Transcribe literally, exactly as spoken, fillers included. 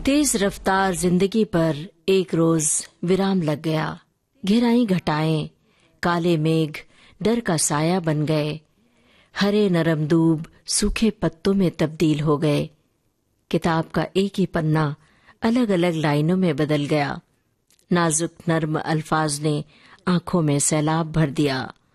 तेज रफ्तार जिंदगी पर एक रोज विराम लग गया। घिराई घटाएं, काले मेघ डर का साया बन गए। हरे नरम दूब सूखे पत्तों में तब्दील हो गए। किताब का एक ही पन्ना अलग अलग लाइनों में बदल गया। नाजुक नर्म अल्फाज ने आंखों में सैलाब भर दिया।